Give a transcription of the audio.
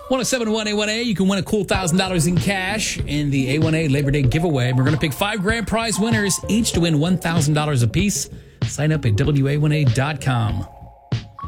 1071 A1A, you can win a cool $1,000 in cash in the A1A Labor Day giveaway. We're going to pick 5 grand prize winners, each to win $1,000 apiece. Sign up at WA1A.com.